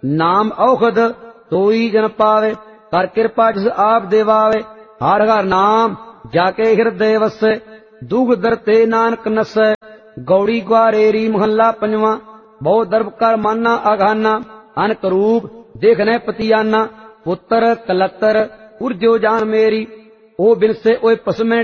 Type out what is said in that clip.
नाम औखद तोई जन पावे, कर कृपा जिस आप देवावे। हर हर नाम जाके हृदय वसै, दुख दरते नानक नसै। गौड़ी ग्वारेरी महला पंजवा। बहु दर्भ कर माना आघाना, अनक रूप देखने पतियाना। पुत्र कलतर उर्जो जान मेरी, ओ बिन से ओए पसमें